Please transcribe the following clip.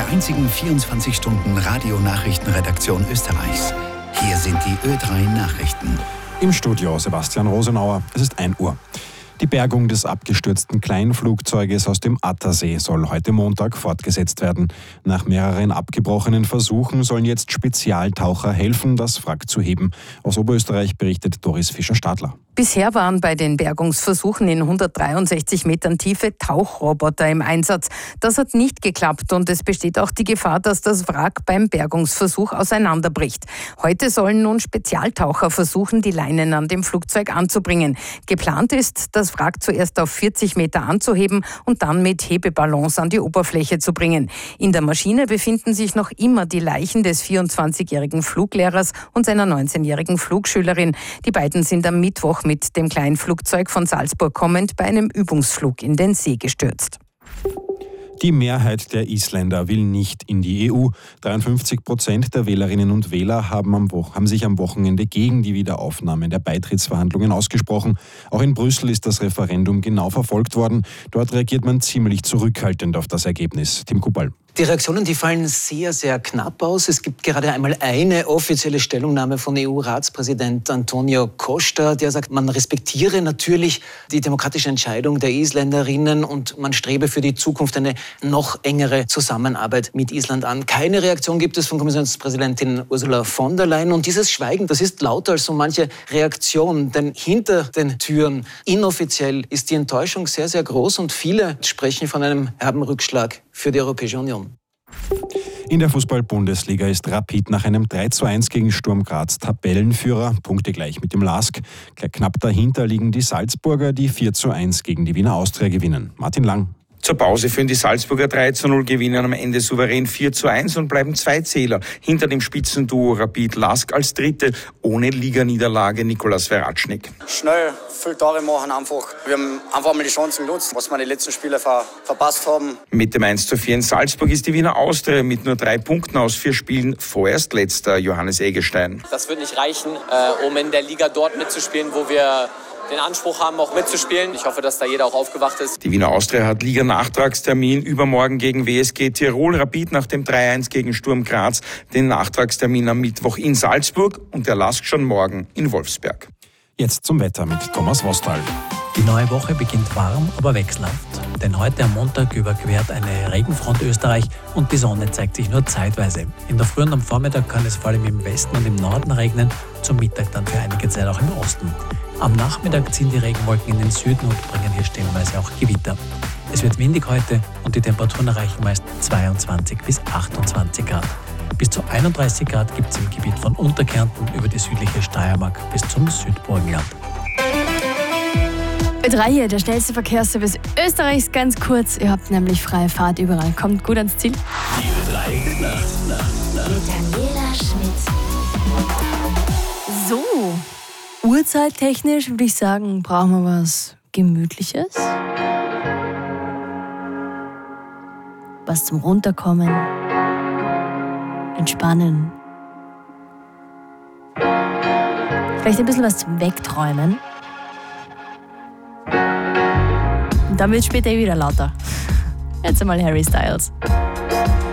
einzigen 24-Stunden-Radio-Nachrichtenredaktion Österreichs. Hier sind die Ö3 Nachrichten. Im Studio Sebastian Rosenauer. Es ist 1 Uhr. Die Bergung des abgestürzten Kleinflugzeuges aus dem Attersee soll heute Montag fortgesetzt werden. Nach mehreren abgebrochenen Versuchen sollen jetzt Spezialtaucher helfen, das Wrack zu heben. Aus Oberösterreich berichtet Doris Fischer-Stadler. Bisher waren bei den Bergungsversuchen in 163 Metern Tiefe Tauchroboter im Einsatz. Das hat nicht geklappt und es besteht auch die Gefahr, dass das Wrack beim Bergungsversuch auseinanderbricht. Heute sollen nun Spezialtaucher versuchen, die Leinen an dem Flugzeug anzubringen. Geplant ist, das Wrack zuerst auf 40 Meter anzuheben und dann mit Hebeballons an die Oberfläche zu bringen. In der Maschine befinden sich noch immer die Leichen des 24-jährigen Fluglehrers und seiner 19-jährigen Flugschülerin. Die beiden sind am Mittwoch mit dem kleinen Flugzeug von Salzburg kommend bei einem Übungsflug in den See gestürzt. Die Mehrheit der Isländer will nicht in die EU. 53% der Wählerinnen und Wähler haben sich am Wochenende gegen die Wiederaufnahme der Beitrittsverhandlungen ausgesprochen. Auch in Brüssel ist das Referendum genau verfolgt worden. Dort reagiert man ziemlich zurückhaltend auf das Ergebnis. Tim Kubal. Die Reaktionen, die fallen sehr, sehr knapp aus. Es gibt gerade einmal eine offizielle Stellungnahme von EU-Ratspräsident Antonio Costa, der sagt, man respektiere natürlich die demokratische Entscheidung der Isländerinnen und man strebe für die Zukunft eine noch engere Zusammenarbeit mit Island an. Keine Reaktion gibt es von Kommissionspräsidentin Ursula von der Leyen und dieses Schweigen, das ist lauter als so manche Reaktion, denn hinter den Türen, inoffiziell, ist die Enttäuschung sehr, sehr groß und viele sprechen von einem herben Rückschlag für die Europäische Union. In der Fußball-Bundesliga ist Rapid nach einem 3:1 gegen Sturm Graz Tabellenführer, punktegleich mit dem LASK. Knapp dahinter liegen die Salzburger, die 4:1 gegen die Wiener Austria gewinnen. Martin Lang. Zur Pause führen die Salzburger 3:0, gewinnen am Ende souverän 4:1 und bleiben 2 Zähler hinter dem Spitzenduo Rapid LASK als Dritte, ohne Liganiederlage Nikolaus Veratschnik. Schnell, viele Tore machen einfach. Wir haben einfach mal die Chancen genutzt, was wir die letzten Spiele verpasst haben. Mit dem 1:4 in Salzburg ist die Wiener Austria mit nur 3 Punkten aus 4 Spielen vorerst letzter, Johannes Eggestein. Das wird nicht reichen, um in der Liga dort mitzuspielen, wo wir den Anspruch haben, auch mitzuspielen. Ich hoffe, dass da jeder auch aufgewacht ist. Die Wiener Austria hat Liga-Nachtragstermin übermorgen gegen WSG Tirol, Rapid nach dem 3:1 gegen Sturm Graz, den Nachtragstermin am Mittwoch in Salzburg und der LASK schon morgen in Wolfsberg. Jetzt zum Wetter mit Thomas Wostal. Die neue Woche beginnt warm, aber wechselhaft. Denn heute am Montag überquert eine Regenfront Österreich und die Sonne zeigt sich nur zeitweise. In der Früh und am Vormittag kann es vor allem im Westen und im Norden regnen, zum Mittag dann für einige Zeit auch im Osten. Am Nachmittag ziehen die Regenwolken in den Süden und bringen hier stellenweise auch Gewitter. Es wird windig heute und die Temperaturen erreichen meist 22 bis 28 Grad. Bis zu 31 Grad gibt es im Gebiet von Unterkärnten über die südliche Steiermark bis zum Südburgenland. Ö3 hier, der schnellste Verkehrsservice Österreichs, ganz kurz. Ihr habt nämlich freie Fahrt überall. Kommt gut ans Ziel. Die Ö3 Nacht. Mit Daniela Schmidt. So, uhrzeittechnisch würde ich sagen, brauchen wir was Gemütliches. Was zum Runterkommen. Entspannen. Vielleicht ein bisschen was zum Wegträumen. Und dann wird es später wieder lauter. Jetzt einmal Harry Styles.